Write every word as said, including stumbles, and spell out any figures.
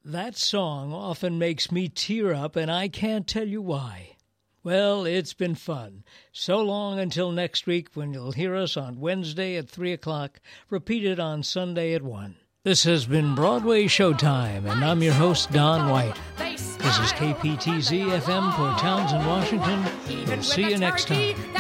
That song often makes me tear up, and I can't tell you why. Well, it's been fun. So long until next week when you'll hear us on Wednesday at three o'clock, repeated on Sunday at one. This has been Broadway Showtime, and I'm your host, Don White. This is K P T Z F M, Port Townsend, Washington. We'll see you next time.